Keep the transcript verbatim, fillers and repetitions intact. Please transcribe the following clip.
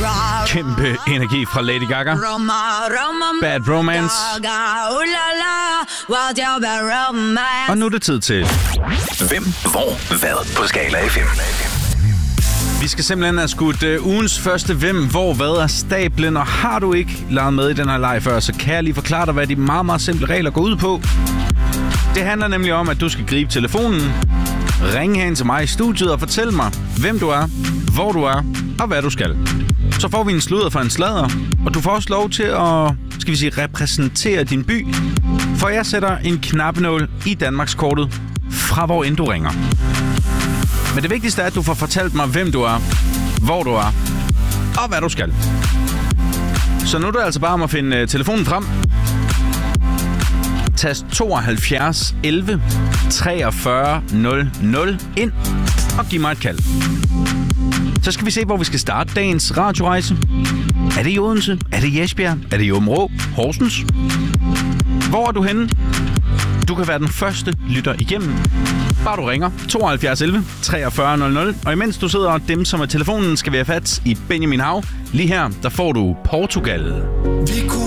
Kæmpe energi fra Lady Gaga. Bad Romance. Og nu er det tid til Hvem, hvor, hvad på Skala F M. Vi skal simpelthen have skudt uh, ugens første Hvem, hvor, hvad er stablen. Og har du ikke leget med i den her leg før, så kan jeg lige forklare dig, hvad de meget, meget simple regler går ud på. Det handler nemlig om, at du skal gribe telefonen, ringe hen til mig i studiet og fortælle mig, hvem du er, hvor du er og hvad du skal. Så får vi en sludder for en sladder, og du får også lov til at, skal vi sige, repræsentere din by. For jeg sætter en knappenål i Danmarkskortet fra hvor end du ringer. Men det vigtigste er, at du får fortalt mig, hvem du er, hvor du er og hvad du skal. Så nu er det altså bare om at finde telefonen frem. Tast tooghalvfjerds elleve treogfyrre nul nul ind og giv mig et kald. Så skal vi se, hvor vi skal starte dagens radiorejse. Er det i Odense? Er det i Esbjerg? Er det i Aabenraa? Horsens? Hvor er du henne? Du kan være den første lytter igennem. Bare du ringer tooghalvfjerds elleve treogfyrre nul nul. Og imens du sidder og dem som er telefonen, skal vi have fat i Benjamin Hav. Lige her, der får du Portugal.